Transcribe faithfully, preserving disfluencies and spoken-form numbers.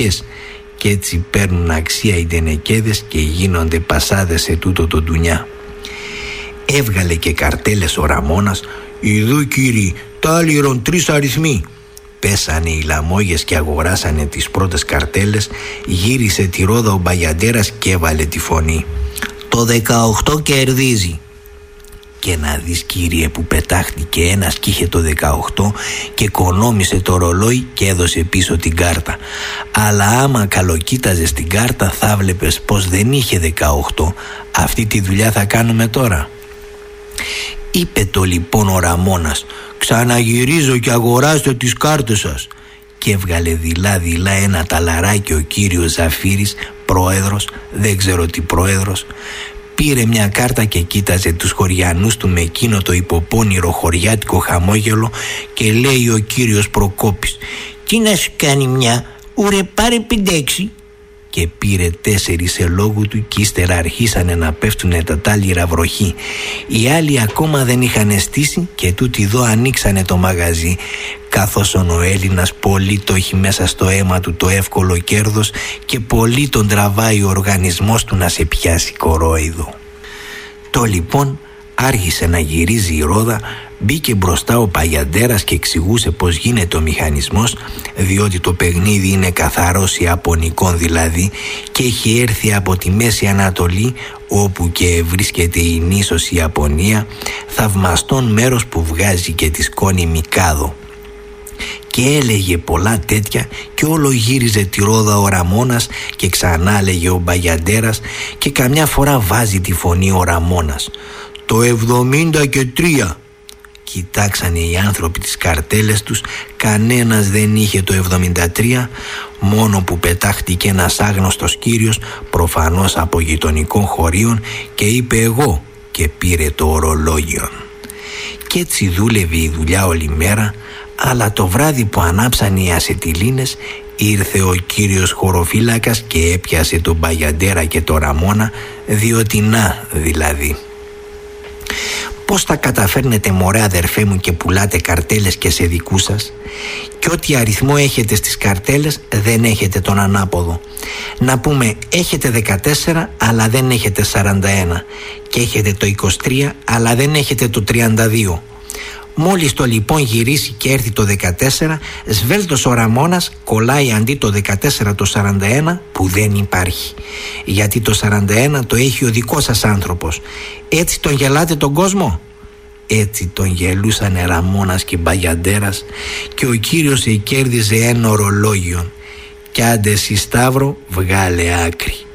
τενεκές, και έτσι παίρνουν αξία οι τενεκέδες και γίνονται πασάδες σε τούτο το ντουνιά. Έβγαλε και καρτέλες ο Ραμώνας. «Ιδού κύριοι, τάλιρον τρεις αριθμοί». Πέσανε οι λαμόγες και αγοράσανε τις πρώτες καρτέλες. Γύρισε τη Ρόδα ο Μπαγιαντέρας και έβαλε τη φωνή. «Το δεκαοκτώ κερδίζει». Και να δεις, κύριε, που πετάχτηκε ένας κι είχε το δεκαοκτώ και κονόμησε το ρολόι και έδωσε πίσω την κάρτα. Αλλά άμα καλοκοίταζες την κάρτα θα βλέπες πως δεν είχε δεκαοκτώ. Αυτή τη δουλειά θα κάνουμε τώρα. Είπε το λοιπόν ο Ραμώνας. «Ξαναγυρίζω και αγοράστε τις κάρτες σας». Και έβγαλε δειλά δειλά ένα ταλαράκι ο κύριος Ζαφύρης, πρόεδρος, δεν ξέρω τι πρόεδρος. Πήρε μια κάρτα και κοίταζε τους χωριανούς του με εκείνο το υποπόνηρο χωριάτικο χαμόγελο και λέει ο κύριος Προκόπης. «Τι να σου κάνει μια, ουρε πάρε πεντέξι». Και πήρε τέσσερις σε λόγου του και ύστερα αρχίσανε να πέφτουνε τα τάλιρα βροχή. Οι άλλοι ακόμα δεν είχαν στήσει και τούτοι εδώ ανοίξανε το μαγαζί, καθώς ο Έλληνας πολύ το έχει μέσα στο αίμα του το εύκολο κέρδος και πολύ τον τραβάει ο οργανισμός του να σε πιάσει κορόιδο. Το λοιπόν άρχισε να γυρίζει η Ρόδα. Μπήκε μπροστά ο Παγιαντέρας και εξηγούσε πως γίνεται ο μηχανισμός, διότι το παιχνίδι είναι καθαρός ιαπωνικών δηλαδή και έχει έρθει από τη Μέση Ανατολή, όπου και βρίσκεται η νήσος Ιαπωνία, θαυμαστόν μέρος που βγάζει και τη σκόνη Μικάδο. Και έλεγε πολλά τέτοια και όλο γύριζε τη Ρόδα ο Ραμώνας και ξανά έλεγε ο Μπαγιαντέρας και καμιά φορά βάζει τη φωνή ο Ραμώνας. «Το εβδομήντα και τρία». Κοιτάξανε οι άνθρωποι τις καρτέλες τους, κανένας δεν είχε το εβδομήντα τρία, μόνο που πετάχτηκε ένας άγνωστος κύριος, προφανώς από γειτονικών χωρίων, και είπε «εγώ» και πήρε το ορολόγιο. Κι έτσι δούλευε η δουλειά όλη μέρα, αλλά το βράδυ που ανάψαν οι ασετιλίνες ήρθε ο κύριος χωροφύλακας και έπιασε τον Μπαγιαντέρα και το Ραμώνα, διότι να δηλαδή. «Πώς τα καταφέρνετε μωρέ αδερφέ μου και πουλάτε καρτέλες και σε δικού σας? Και ό,τι αριθμό έχετε στις καρτέλες δεν έχετε τον ανάποδο. Να πούμε έχετε δεκατέσσερα αλλά δεν έχετε σαράντα ένα και έχετε το είκοσι τρία αλλά δεν έχετε το τριάντα δύο. Μόλις το λοιπόν γυρίσει και έρθει το δεκατέσσερα, σβέλτος ο Ραμώνας κολλάει αντί το δεκατέσσερα το σαράντα ένα που δεν υπάρχει. Γιατί το σαράντα ένα το έχει ο δικός σας άνθρωπος. Έτσι τον γελάτε τον κόσμο?» Έτσι τον γελούσανε Ραμώνας και Μπαγιαντέρας και ο κύριος εκέρδιζε ένα ορολόγιο. Κι άντε εσύ Σταύρο, βγάλε άκρη.